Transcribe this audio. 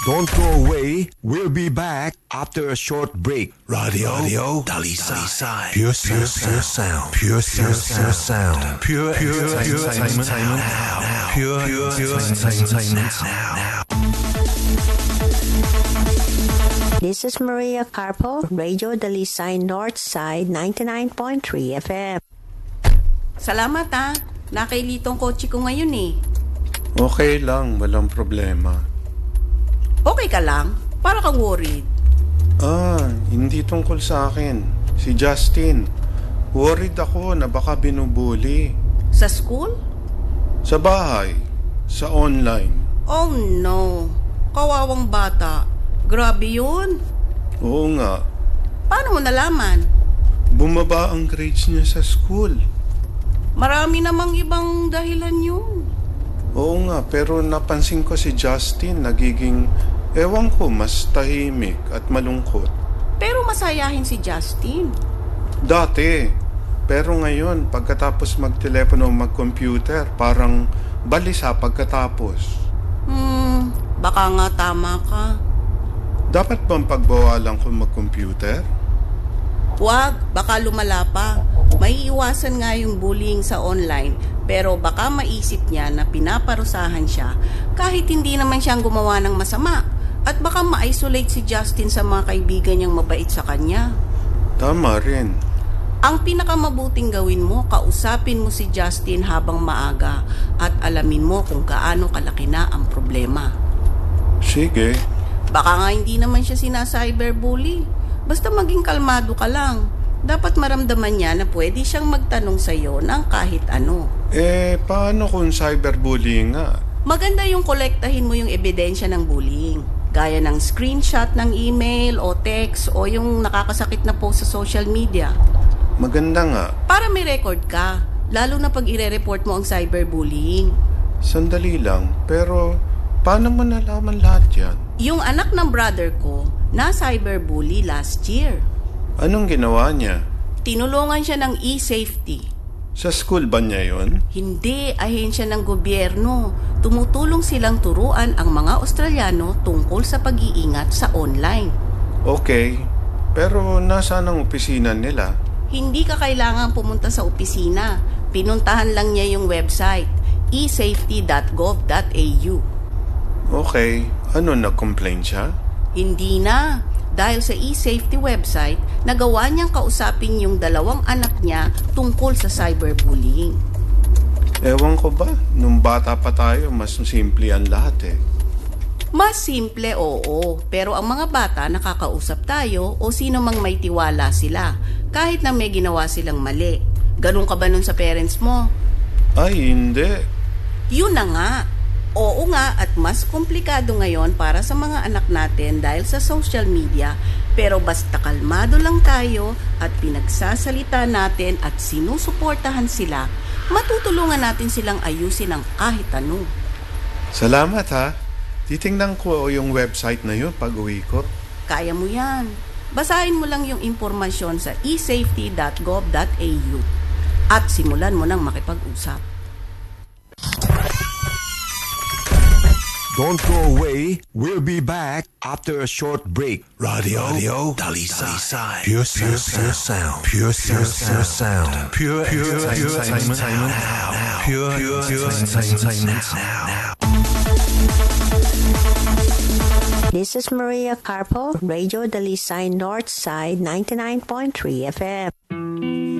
Don't go away. We'll be back after a short break. Radio Dalisay. Pure sound. Pure sound. Pure entertainment now. Pure entertainment now. This is Maria Carpo, Radio Dalisay Northside 99.3 FM. Salamat nakailitong kotse ko ngayon eh. Okay lang, walang problema. Okay ka lang? Para kang worried. Hindi tungkol sa akin. Si Justin. Worried ako na baka binubuli. Sa school? Sa bahay. Sa online. Oh no. Kawawang bata. Grabe yun. Oo nga. Paano mo nalaman? Bumaba ang grades niya sa school. Marami namang ibang dahilan yun. Oo nga, pero napansin ko si Justin nagiging, ewan ko, mas tahimik at malungkot. Pero masayahin si Justin. Dati. Pero ngayon, pagkatapos magtelepono o mag-computer, parang balisa pagkatapos. Baka nga tama ka. Dapat bang pagbawalan ko mag-computer? Huwag, baka lumala pa. May iwasan nga yung bullying sa online, pero baka maisip niya na pinaparusahan siya kahit hindi naman siyang gumawa ng masama. At baka ma-isolate si Justin sa mga kaibigan niyang mabait sa kanya. Tama rin. Ang pinakamabuting gawin mo, kausapin mo si Justin habang maaga at alamin mo kung gaano kalaki na ang problema. Sige. Baka nga hindi naman siya sinacyberbully. Basta maging kalmado ka lang. Dapat maramdaman niya na pwede siyang magtanong sa iyo ng kahit ano. Paano kung cyberbullying nga? Maganda yung kolektahin mo yung ebidensya ng bullying. Gaya ng screenshot ng email o text o yung nakakasakit na post sa social media. Maganda nga. Para may record ka, lalo na pag ire-report mo ang cyberbullying. Sandali lang, pero paano mo nalaman lahat yan? Yung anak ng brother ko, na cyberbully last year. Anong ginawa niya? Tinulungan siya ng e-safety. Sa school ba niya yun? Hindi, ahensya ng gobyerno. Tumutulong silang turuan ang mga Australiano tungkol sa pag-iingat sa online. Okay, pero nasaan ang opisina nila? Hindi ka kailangang pumunta sa opisina. Pinuntahan lang niya yung website, esafety.gov.au. Okay, ano, nag-complain siya? Hindi na. Dahil sa eSafety website, nagawa niyang kausapin yung 2 anak niya tungkol sa cyberbullying. Ewan ko ba, nung bata pa tayo, mas simple ang lahat eh. Mas simple, oo. Pero ang mga bata nakakausap tayo o sino mang may tiwala sila, kahit na may ginawa silang mali. Ganun ka ba nun sa parents mo? Ay, hindi. Yun na nga. Oo nga, at mas komplikado ngayon para sa mga anak natin dahil sa social media, pero basta kalmado lang tayo at pinagsasalita natin at sinusuportahan sila, matutulungan natin silang ayusin ang kahit ano. Salamat ha. Titingnan ko yung website na yun pag uwi ko. Kaya mo yan. Basahin mo lang yung impormasyon sa esafety.gov.au at simulan mo nang makipag-usap. Don't go away. We'll be back after a short break. Radio Dalisay. Pure sound. Pure sound. Pure entertainment now. Pure entertainment now. This is Maria Carpo, Radio Dalisay Northside 99.3 FM.